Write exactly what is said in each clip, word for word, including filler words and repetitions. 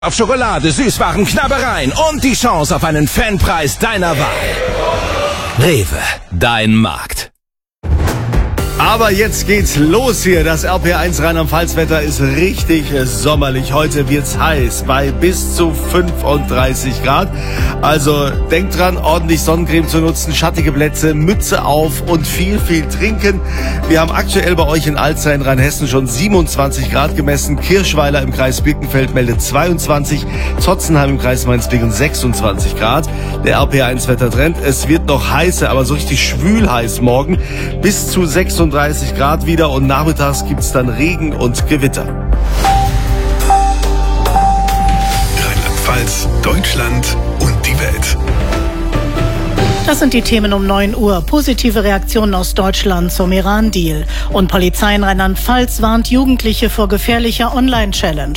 Auf Schokolade, Süßwaren, Knabbereien und die Chance auf einen Fanpreis deiner Wahl. Rewe, dein Markt. Aber jetzt geht's los hier. Das R P R eins Rheinland-Pfalz-Wetter ist richtig sommerlich. Heute wird's heiß bei bis zu fünfunddreißig Grad. Also denkt dran, ordentlich Sonnencreme zu nutzen, schattige Plätze, Mütze auf und viel, viel trinken. Wir haben aktuell bei euch in Alzey in Rheinhessen schon siebenundzwanzig Grad gemessen. Kirchweiler im Kreis Birkenfeld meldet zweiundzwanzig. Totzenheim im Kreis Mainz-Bingen sechsundzwanzig Grad. Der R P R eins Wettertrend. Es wird noch heißer, aber so richtig schwül heiß morgen. Bis zu sechsunddreißig Grad wieder und nachmittags gibt's dann Regen und Gewitter. Rheinland-Pfalz, Deutschland und die Welt. Das sind die Themen um neun Uhr. Positive Reaktionen aus Deutschland zum Iran-Deal. Und Polizei in Rheinland-Pfalz warnt Jugendliche vor gefährlicher Online-Challenge.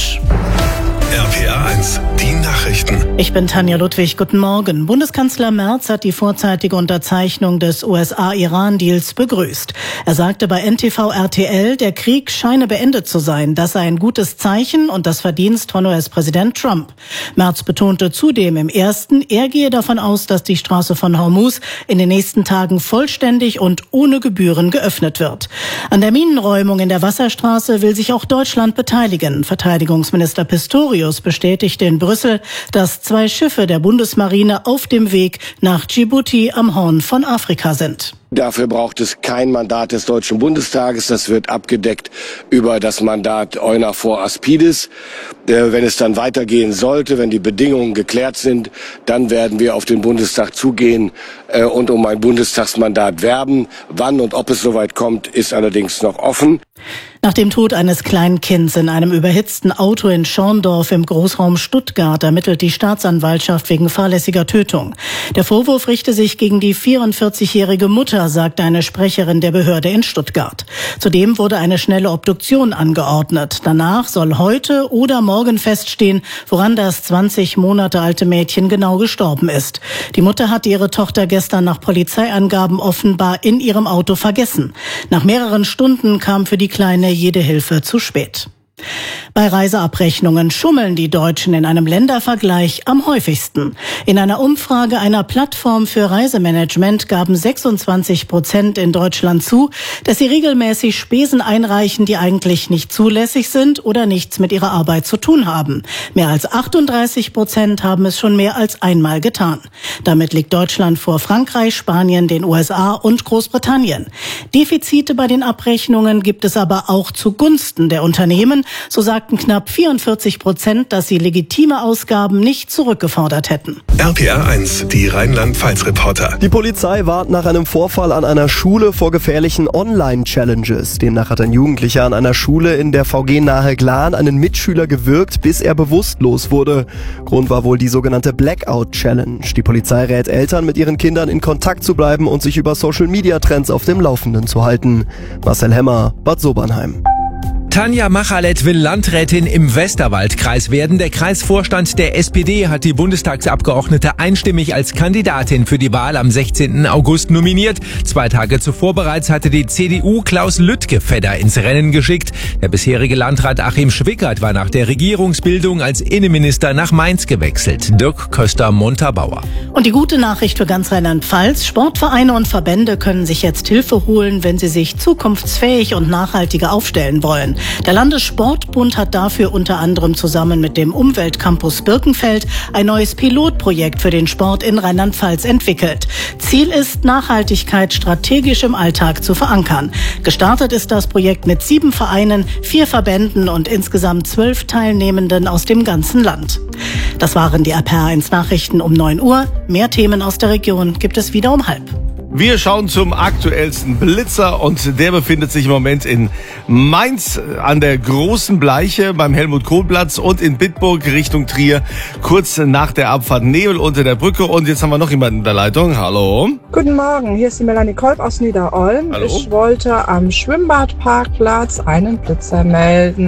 R P R eins, die Nachrichten. Ich bin Tanja Ludwig, guten Morgen. Bundeskanzler Merz hat die vorzeitige Unterzeichnung des U S A-Iran-Deals begrüßt. Er sagte bei N T V R T L, der Krieg scheine beendet zu sein. Das sei ein gutes Zeichen und das Verdienst von U S-Präsident Trump. Merz betonte zudem im ersten, er gehe davon aus, dass die Straße von Hormuz in den nächsten Tagen vollständig und ohne Gebühren geöffnet wird. An der Minenräumung in der Wasserstraße will sich auch Deutschland beteiligen. Verteidigungsminister Pistorius bestätigte in Brüssel, dass zwei Schiffe der Bundesmarine auf dem Weg nach Djibouti am Horn von Afrika sind. Dafür braucht es kein Mandat des Deutschen Bundestages. Das wird abgedeckt über das Mandat EUNAVFOR Aspidis. Äh, wenn es dann weitergehen sollte, wenn die Bedingungen geklärt sind, dann werden wir auf den Bundestag zugehen äh, und um ein Bundestagsmandat werben. Wann und ob es soweit kommt, ist allerdings noch offen. Nach dem Tod eines kleinen Kindes in einem überhitzten Auto in Schorndorf im Großraum Stuttgart ermittelt die Staatsanwaltschaft wegen fahrlässiger Tötung. Der Vorwurf richte sich gegen die vierundvierzigjährige Mutter, sagte eine Sprecherin der Behörde in Stuttgart. Zudem wurde eine schnelle Obduktion angeordnet. Danach soll heute oder morgen feststehen, woran das zwanzig Monate alte Mädchen genau gestorben ist. Die Mutter hatte ihre Tochter gestern nach Polizeiangaben offenbar in ihrem Auto vergessen. Nach mehreren Stunden kam für die Kleine jede Hilfe zu spät. Bei Reiseabrechnungen schummeln die Deutschen in einem Ländervergleich am häufigsten. In einer Umfrage einer Plattform für Reisemanagement gaben sechsundzwanzig Prozent in Deutschland zu, dass sie regelmäßig Spesen einreichen, die eigentlich nicht zulässig sind oder nichts mit ihrer Arbeit zu tun haben. Mehr als achtunddreißig Prozent haben es schon mehr als einmal getan. Damit liegt Deutschland vor Frankreich, Spanien, den U S A und Großbritannien. Defizite bei den Abrechnungen gibt es aber auch zugunsten der Unternehmen. So sagten knapp vierundvierzig Prozent, dass sie legitime Ausgaben nicht zurückgefordert hätten. R P R eins, die Rheinland-Pfalz-Reporter. Die Polizei warnt nach einem Vorfall an einer Schule vor gefährlichen Online-Challenges. Demnach hat ein Jugendlicher an einer Schule in der V G nahe Glan einen Mitschüler gewürgt, bis er bewusstlos wurde. Grund war wohl die sogenannte Blackout-Challenge. Die Polizei rät Eltern, mit ihren Kindern in Kontakt zu bleiben und sich über Social-Media-Trends auf dem Laufenden zu halten. Marcel Hemmer, Bad Sobernheim. Tanja Machalet will Landrätin im Westerwaldkreis werden. Der Kreisvorstand der S P D hat die Bundestagsabgeordnete einstimmig als Kandidatin für die Wahl am sechzehnten August nominiert. Zwei Tage zuvor bereits hatte die C D U Klaus Lüttke-Fedder ins Rennen geschickt. Der bisherige Landrat Achim Schwickert war nach der Regierungsbildung als Innenminister nach Mainz gewechselt. Dirk Köster-Montabaur. Und die gute Nachricht für ganz Rheinland-Pfalz: Sportvereine und Verbände können sich jetzt Hilfe holen, wenn sie sich zukunftsfähig und nachhaltiger aufstellen wollen. Der Landessportbund hat dafür unter anderem zusammen mit dem Umweltcampus Birkenfeld ein neues Pilotprojekt für den Sport in Rheinland-Pfalz entwickelt. Ziel ist, Nachhaltigkeit strategisch im Alltag zu verankern. Gestartet ist das Projekt mit sieben Vereinen, vier Verbänden und insgesamt zwölf Teilnehmenden aus dem ganzen Land. Das waren die R P R eins Nachrichten um neun Uhr. Mehr Themen aus der Region gibt es wieder um halb. Wir schauen zum aktuellsten Blitzer und der befindet sich im Moment in Mainz an der Großen Bleiche beim Helmut-Kohl-Platz und in Bitburg Richtung Trier kurz nach der Abfahrt Nebel unter der Brücke. Und jetzt haben wir noch jemanden in der Leitung. Hallo. Guten Morgen, hier ist die Melanie Kolb aus Niederolm. Hallo. Ich wollte am Schwimmbadparkplatz einen Blitzer melden.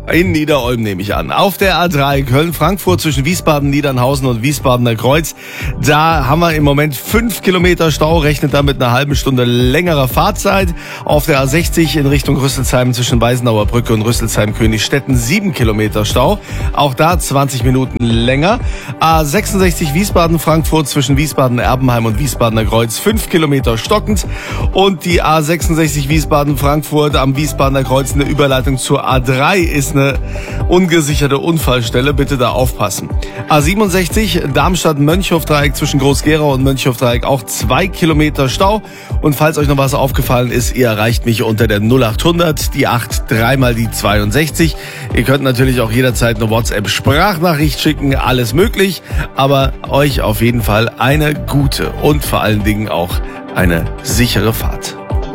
In Niederolm nehme ich an. Auf der A drei Köln-Frankfurt zwischen Wiesbaden, Niedernhausen und Wiesbadener Kreuz. Da haben wir im Moment fünf Kilometer Stau, rechnet da mit einer halben Stunde längerer Fahrzeit. Auf der A sechzig in Richtung Rüsselsheim zwischen Weißenauer Brücke und Rüsselsheim-Königstetten sieben Kilometer Stau. Auch da zwanzig Minuten länger. A sechsundsechzig Wiesbaden-Frankfurt zwischen Wiesbaden-Erbenheim und Wiesbadener Kreuz fünf Kilometer stockend. Und die A sechsundsechzig Wiesbaden-Frankfurt am Wiesbadener Kreuz eine Überleitung zur A drei ist eine ungesicherte Unfallstelle, bitte da aufpassen. A siebenundsechzig Darmstadt-Mönchhof-Dreieck zwischen Groß-Gerau und Mönchhof-Dreieck auch zwei Kilometer Stau. Und falls euch noch was aufgefallen ist, ihr erreicht mich unter der null achthundert, die acht, dreimal die zweiundsechzig. Ihr könnt natürlich auch jederzeit eine WhatsApp-Sprachnachricht schicken, alles möglich. Aber euch auf jeden Fall eine gute und vor allen Dingen auch eine sichere Fahrt.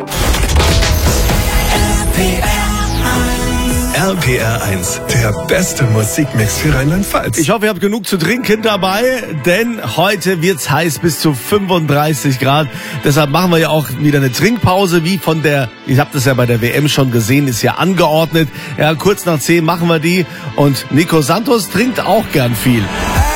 R P R eins, der beste Musikmix für Rheinland-Pfalz. Ich hoffe, ihr habt genug zu trinken dabei, denn heute wird's heiß bis zu fünfunddreißig Grad. Deshalb machen wir ja auch wieder eine Trinkpause, wie von der, ich habe das ja bei der W M schon gesehen, ist ja angeordnet. Ja, kurz nach zehn machen wir die und Nico Santos trinkt auch gern viel.